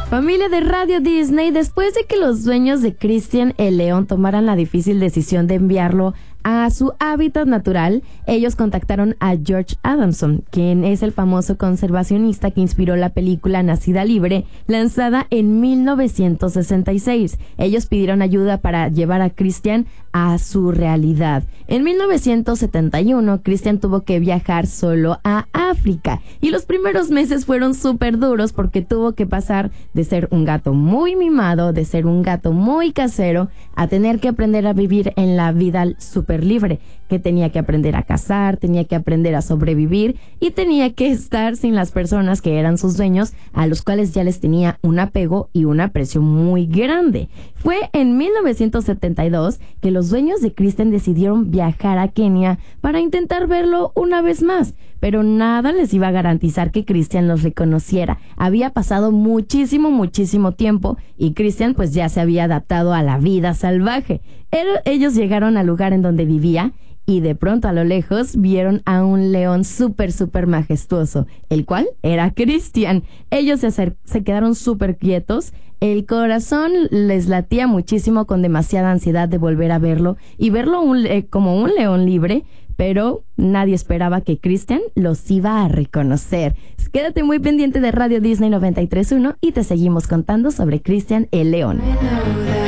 Familia de Radio Disney, después de que los dueños de Christian el león tomaran la difícil decisión de enviarlo a su hábitat natural, ellos contactaron a George Adamson, quien es el famoso conservacionista que inspiró la película Nacida Libre, lanzada en 1966. Ellos pidieron ayuda para llevar a Christian a su realidad. En 1971, Christian tuvo que viajar solo a África y los primeros meses fueron súper duros porque tuvo que pasar de ser un gato muy mimado, de ser un gato muy casero, a tener que aprender a vivir en la vida súper libre, que tenía que aprender a cazar, tenía que aprender a sobrevivir y tenía que estar sin las personas que eran sus dueños, a los cuales ya les tenía un apego y un aprecio muy grande. Fue en 1972 que los dueños de Christian decidieron viajar a Kenia para intentar verlo una vez más, pero nada les iba a garantizar que Christian los reconociera. Había pasado muchísimo tiempo y Christian pues ya se había adaptado a la vida salvaje. Ellos llegaron al lugar en donde vivía y de pronto a lo lejos vieron a un león súper majestuoso, el cual era Christian. Ellos se quedaron súper quietos, el corazón les latía muchísimo con demasiada ansiedad de volver a verlo y verlo como un león libre, pero nadie esperaba que Christian los iba a reconocer. Quédate muy pendiente de Radio Disney 93.1 y te seguimos contando sobre Christian el león.